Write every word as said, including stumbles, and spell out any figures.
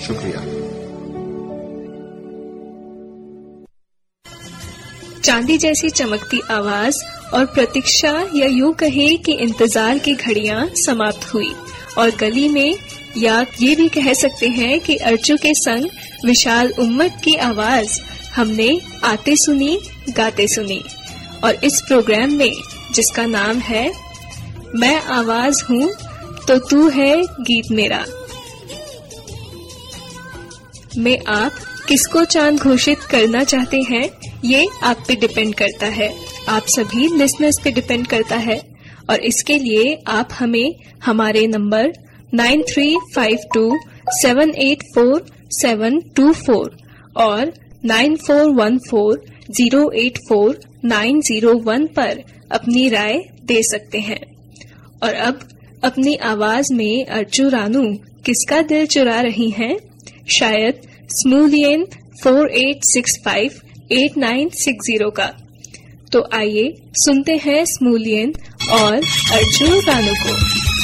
शुक्रिया। चांदी जैसी चमकती आवाज और प्रतीक्षा या यूं कहे कि इंतजार की घड़ियां समाप्त हुई और गली में, या ये भी कह सकते हैं कि अर्चू के संग विशाल उम्मत की आवाज हमने आते सुनी गाते सुनी। और इस प्रोग्राम में जिसका नाम है मैं आवाज हूँ तो तू है गीत मेरा, में आप किसको चांद घोषित करना चाहते हैं ये आप पे डिपेंड करता है, आप सभी लिसनर्स पे डिपेंड करता है। और इसके लिए आप हमें हमारे number nine three five to seven eight four seven to four और nine four one four zero eight four nine zero one पर अपनी राय दे सकते हैं। और अब अपनी आवाज में अर्चू रानू किसका दिल चुरा रही हैं? शायद स्मूलियन four eight six five eight nine six zero का। तो आइए सुनते हैं स्मूलियन और अर्चू रानू को।